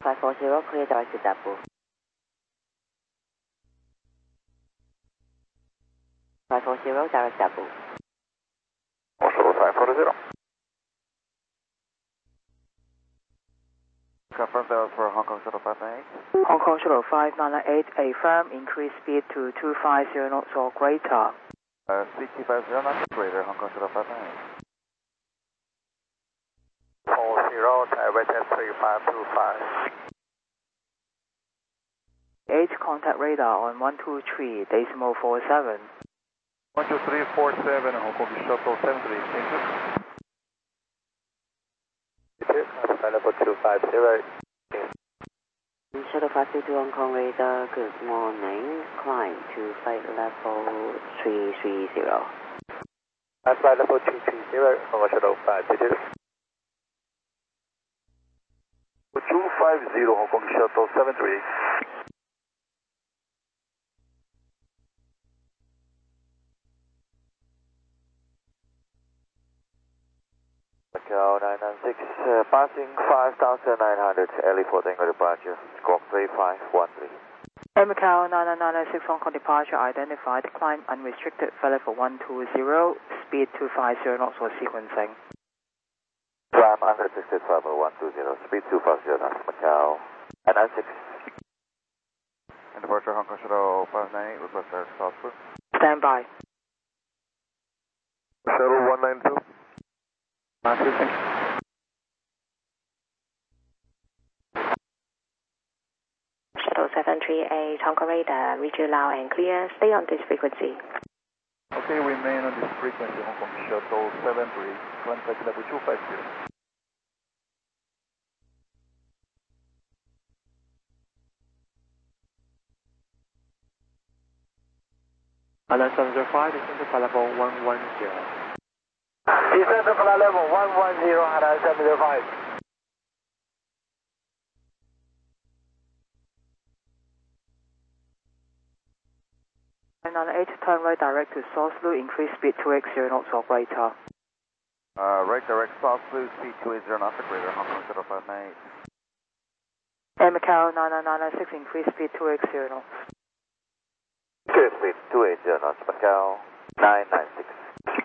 540, clear direct to Dabu. 540, direct Dabu. Shuttle 540. Confirm that was for Hong Kong Shuttle 598. Hong Kong Shuttle 598, a firm increase speed to 250 knots or greater. Speed 250 knots or greater, Hong Kong Shuttle 598. 40, Taiwan 3525. 8 contact radar on 123.47. 12347, Hong Kong Shuttle 73. Thank you. Flight level 250. Shuttle 522 Hong Kong radar, good morning. Climb to flight level 330. Flight level 230, Hong Kong Shuttle 522. 250, Hong Kong Shuttle 73. Macau 996, passing 5,900, LE4 Tango departure, squawk 3513. Air Macau 9996 Hong Kong departure identified, climb unrestricted, flight level 120, speed 250 knots for sequencing. Climb unrestricted, flight level 120, speed 250 knots, Macau 996. And departure Hong Kong Shuttle 598, request air Southwood. Stand by. Shuttle 192. Shuttle 738, Hong Kong radar, read you loud and clear. Stay on this frequency. Okay, remain on this frequency, Hong Kong Shuttle 73, contact level 250. Island 705, descend to flight level 110. Descend to flight level 110, Island 705. 998, turn right direct to South Blue, increase speed 280 knots or greater. Right direct South Blue, speed 280 knots or greater, Hong Kong Shuttle 598. Air Macau 9996, increase speed 280 knots. Clear speed 280 knots, Macau 996.